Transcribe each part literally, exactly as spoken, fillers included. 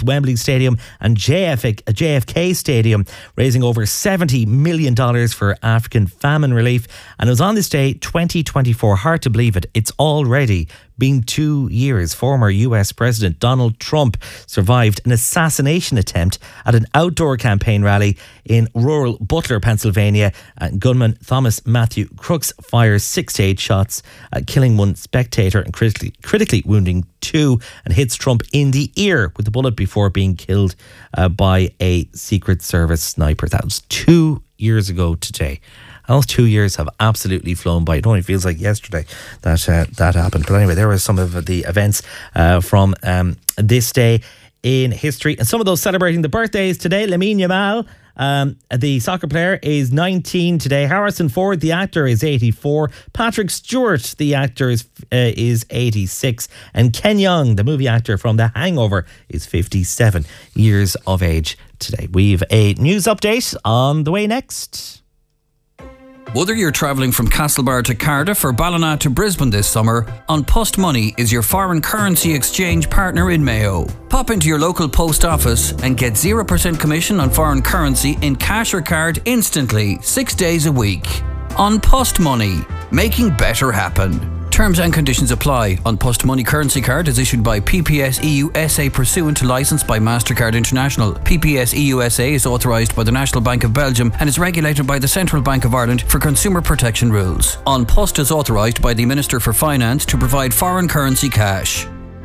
Wembley Stadium and J F K Stadium, raising over seventy million dollars for African famine relief. And it was on this day, twenty twenty-four. Hard to believe it. It's already been two years. Former U S President Donald Trump survived an assassination attempt at an outdoor campaign rally in rural Butler, Pennsylvania. And gunman Thomas Matthew Crooks fires six to eight shots, uh, killing one spectator and critically, critically wounding two, and hits Trump in the ear with the bullet before being killed uh, by a Secret Service sniper. That was two years ago today. Those two years have absolutely flown by. It only feels like yesterday that uh, that happened. But anyway, there were some of the events uh, from um, this day in history. And some of those celebrating the birthdays today. Lamine Yamal, um, the soccer player, is nineteen today. Harrison Ford, the actor, is eighty-four. Patrick Stewart, the actor, is uh, is eighty-six. And Ken Jeong, the movie actor from The Hangover, is fifty-seven years of age today. We've a news update on the way next. Whether you're travelling from Castlebar to Cardiff or Ballina to Brisbane this summer, An Post Money is your foreign currency exchange partner in Mayo. Pop into your local post office and get zero percent commission on foreign currency in cash or card instantly, six days a week. An Post Money, making better happen. Terms and conditions apply. An Post Money currency card is issued by P P S E U S A pursuant to licence by MasterCard International. P P S E U S A is authorised by the National Bank of Belgium and is regulated by the Central Bank of Ireland for consumer protection rules. An Post is authorised by the Minister for Finance to provide foreign currency cash.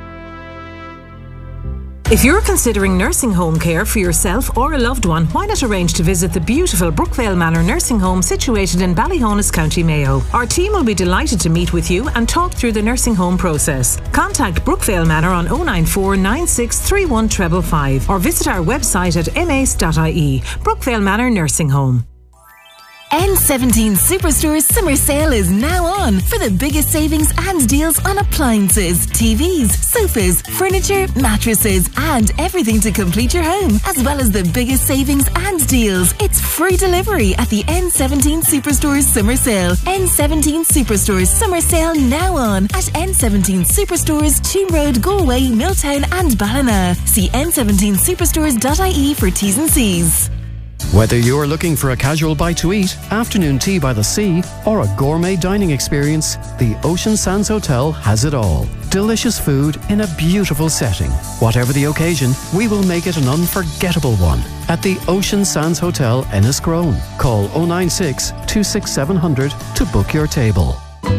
If you're considering nursing home care for yourself or a loved one, why not arrange to visit the beautiful Brookvale Manor Nursing Home situated in Ballyhonus, County Mayo. Our team will be delighted to meet with you and talk through the nursing home process. Contact Brookvale Manor on oh nine four nine six three one five five or visit our website at m a c e dot i e. Brookvale Manor Nursing Home. N seventeen Superstore's summer sale is now on for the biggest savings and deals on appliances, T Vs, sofas, furniture, mattresses and everything to complete your home, as well as the biggest savings and deals. It's free delivery at the N seventeen Superstore's summer sale. N seventeen Superstore's summer sale now on at N seventeen Superstores, Cheam Road, Galway, Milltown and Ballina. See n seventeen superstores dot i e for T's and C's. Whether you're looking for a casual bite to eat, afternoon tea by the sea, or a gourmet dining experience, the Ocean Sands Hotel has it all. Delicious food in a beautiful setting. Whatever the occasion, we will make it an unforgettable one at the Ocean Sands Hotel, Enniscrone. Call oh nine six, two six seven zero zero to book your table.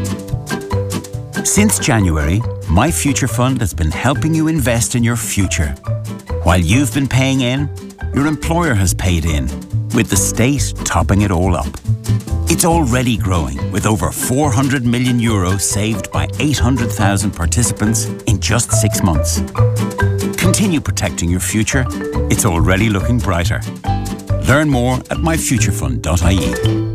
Since January, My Future Fund has been helping you invest in your future. While you've been paying in, your employer has paid in, with the state topping it all up. It's already growing, with over four hundred million euros saved by eight hundred thousand participants in just six months. Continue protecting your future. It's already looking brighter. Learn more at my future fund dot i e.